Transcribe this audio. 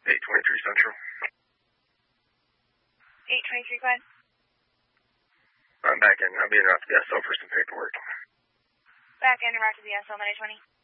823 Central. 823, go ahead. I'm back in. I'll be in route to the SO for some paperwork. Back in route to the SO, Monday 20.